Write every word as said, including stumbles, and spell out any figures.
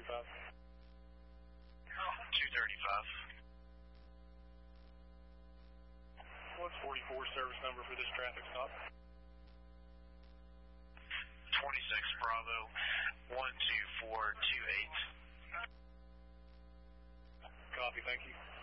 thirty-five. two thirty-five. What's forty-four service number for this traffic stop? twenty-six Bravo, one two four two eight. Copy, thank you.